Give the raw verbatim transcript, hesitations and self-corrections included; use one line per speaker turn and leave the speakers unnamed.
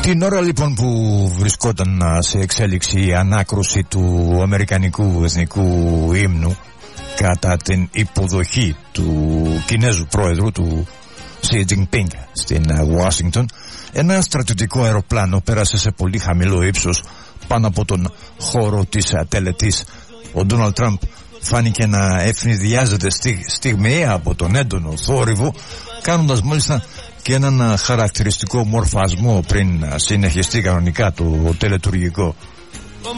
Την ώρα λοιπόν που βρισκόταν σε εξέλιξη η ανάκρουση του αμερικανικού εθνικού ύμνου κατά την υποδοχή του Κινέζου πρόεδρου του Xi Jinping στην Ουάσιγκτον, ένα στρατιωτικό αεροπλάνο πέρασε σε πολύ χαμηλό ύψος πάνω από τον χώρο της τελετής. Ο Ντόναλντ Τραμπ φάνηκε να ευνηδιάζεται στη, στιγμιαία από τον έντονο θόρυβο, κάνοντας μάλιστα και έναν χαρακτηριστικό μορφασμό πριν συνεχιστεί κανονικά το τελετουργικό.